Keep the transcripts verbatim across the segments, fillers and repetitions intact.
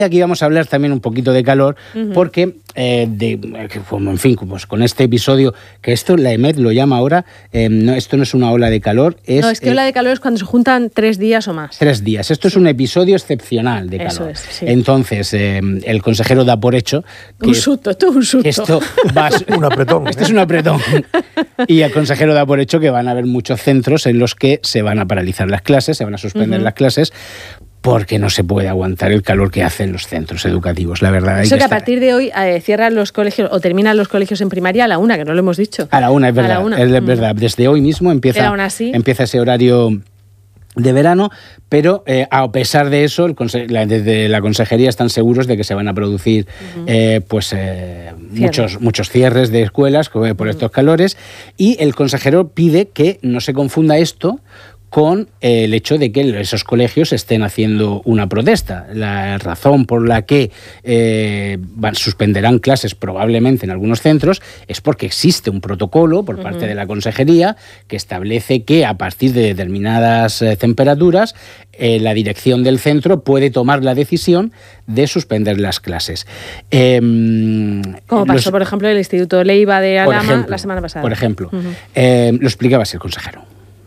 Aquí vamos a hablar también un poquito de calor, uh-huh. porque, eh, de, como, en fin, pues con este episodio, que esto la E M E D lo llama ahora, eh, no, esto no es una ola de calor. Es, no, es que eh, ola de calor es cuando se juntan tres días o más. Tres días. Esto sí. es un episodio excepcional de calor. Eso es, sí. Entonces, eh, el consejero da por hecho... Que un susto, tú un susto. Esto va a, un apretón. Esto es un apretón. Y el consejero da por hecho que van a haber muchos centros en los que se van a paralizar las clases, se van a suspender uh-huh. las clases, porque no se puede aguantar el calor que hacen los centros educativos, la verdad. Eso que, que a partir de hoy eh, cierran los colegios o terminan los colegios en primaria a la una, que no lo hemos dicho. A la una, es verdad. Una. Es verdad. Desde hoy mismo empieza, así, empieza ese horario de verano, pero eh, a pesar de eso, el conse- la, desde la consejería están seguros de que se van a producir uh-huh. eh, pues eh, muchos, muchos cierres de escuelas por uh-huh. estos calores, y el consejero pide que no se confunda esto con el hecho de que esos colegios estén haciendo una protesta. La razón por la que eh, van, suspenderán clases probablemente en algunos centros es porque existe un protocolo por uh-huh. parte de la consejería que establece que a partir de determinadas eh, temperaturas eh, la dirección del centro puede tomar la decisión de suspender las clases. Eh, Como pasó, los, por ejemplo, el Instituto Leiva de Alhama ejemplo, la semana pasada. Por ejemplo. Uh-huh. Eh, lo explicaba así el consejero.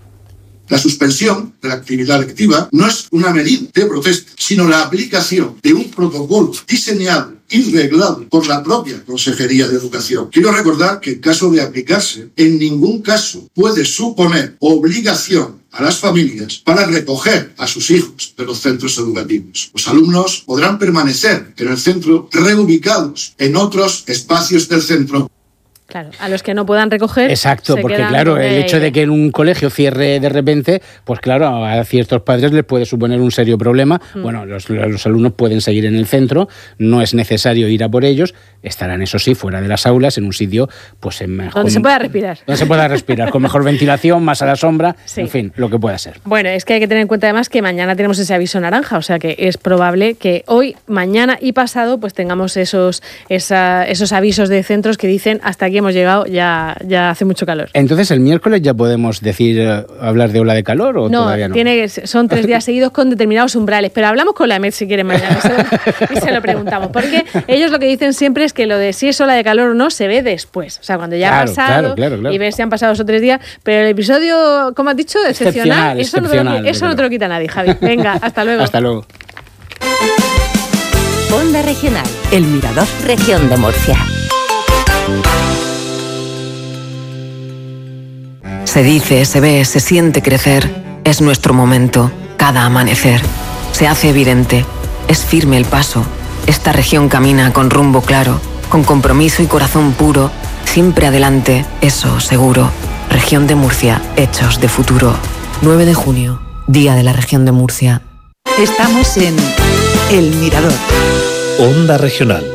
La suspensión de la actividad lectiva no es una medida de protesta, sino la aplicación de un protocolo diseñado y reglado por la propia Consejería de Educación. Quiero recordar que en caso de aplicarse, en ningún caso puede suponer obligación a las familias para recoger a sus hijos de los centros educativos. Los alumnos podrán permanecer en el centro reubicados en otros espacios del centro. Claro, a los que no puedan recoger. Exacto, porque claro, el hecho de que en un colegio cierre de repente, pues claro, a ciertos padres les puede suponer un serio problema. Mm. Bueno, los, los alumnos pueden seguir en el centro, no es necesario ir a por ellos, estarán, eso sí, fuera de las aulas, en un sitio, pues en mejor. Donde se pueda respirar. Donde se pueda respirar, con mejor ventilación, más a la sombra, sí. En fin, lo que pueda ser. Bueno, es que hay que tener en cuenta además que mañana tenemos ese aviso naranja, o sea que es probable que hoy, mañana y pasado, pues tengamos esos, esa, esos avisos de centros que dicen hasta aquí hemos llegado, ya, ya hace mucho calor. Entonces, ¿el miércoles ya podemos decir, uh, hablar de ola de calor o no, todavía no? Tiene, son tres días seguidos con determinados umbrales, pero hablamos con la E M E D si quieren mañana y se lo preguntamos, porque ellos lo que dicen siempre es que lo de si es ola de calor o no se ve después, o sea, cuando ya claro, ha pasado claro, claro, claro. y ves si han pasado esos tres días, pero el episodio, como has dicho, excepcional, excepcional eso, excepcional, no, te lo, eso no te lo quita nadie, Javi. Venga, hasta luego. Hasta luego. Onda Regional, El Mirador, Región de Murcia. Se dice, se ve, se siente crecer. Es nuestro momento, cada amanecer. Se hace evidente, es firme el paso. Esta región camina con rumbo claro, con compromiso y corazón puro. Siempre adelante, eso seguro. Región de Murcia, hechos de futuro. nueve de junio, Día de la Región de Murcia. Estamos en El Mirador. Onda Regional.